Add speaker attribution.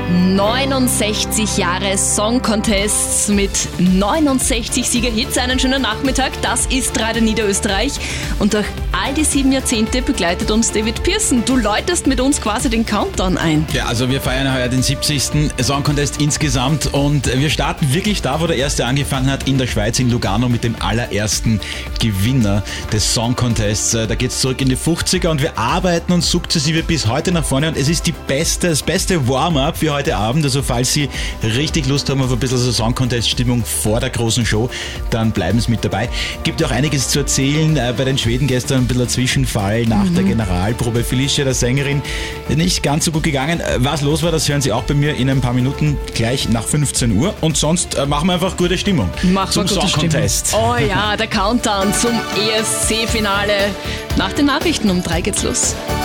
Speaker 1: 69 Jahre Song Contests mit 69 Siegerhits. Einen schönen Nachmittag. Das ist Radio Niederösterreich. Und durch all die 7 Jahrzehnte begleitet uns David Pearson. Du läutest mit uns quasi den Countdown ein.
Speaker 2: Ja, also wir feiern heuer den 70. Song Contest insgesamt und wir starten wirklich da, wo der erste angefangen hat, in der Schweiz, in Lugano, mit dem allerersten Gewinner des Song Contests. Da geht's zurück in die 50er und wir arbeiten uns sukzessive bis heute nach vorne und es ist das beste Warm-up für heute Abend. Also falls Sie richtig Lust haben auf ein bisschen so Song Contest-Stimmung vor der großen Show, dann bleiben Sie mit dabei. Gibt auch einiges zu erzählen. Bei den Schweden gestern ein bisschen ein Zwischenfall nach der Generalprobe. Felicia, der Sängerin, nicht ganz so gut gegangen. Was los war, das hören Sie auch bei mir in ein paar Minuten, gleich nach 15 Uhr. Und sonst machen wir einfach gute Stimmung zum Song Contest.
Speaker 1: Oh ja, der Countdown zum ESC-Finale. Nach den Nachrichten um 3 geht's los.